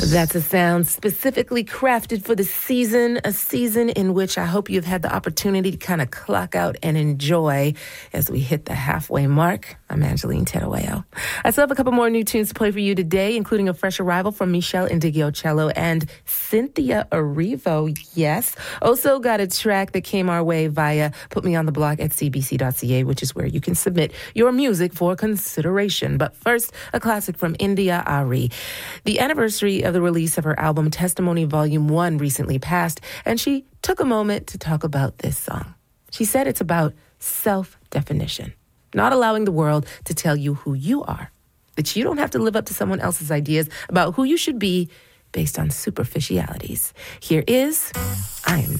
That's a sound specifically crafted for the season, a season in which I hope you've had the opportunity to kind of clock out and enjoy as we hit the halfway mark. I'm Angeline Terueo. I still have a couple more new tunes to play for you today, including a fresh arrival from Michelle Indigiocello and Cynthia Erivo. Yes. Also got a track that came our way via Put Me on the Block at cbc.ca, which is where you can submit your music for consideration. But first, a classic from India Ari. The anniversary of the release of her album Testimony Volume 1 recently passed, and she took a moment to talk about this song. She said it's about self-definition, not allowing the world to tell you who you are, that you don't have to live up to someone else's ideas about who you should be based on superficialities. Here is I Am